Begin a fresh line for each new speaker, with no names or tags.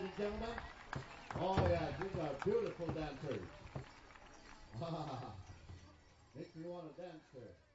and gentlemen. Oh, yeah, these are beautiful dancers. Makes me want to dance to it.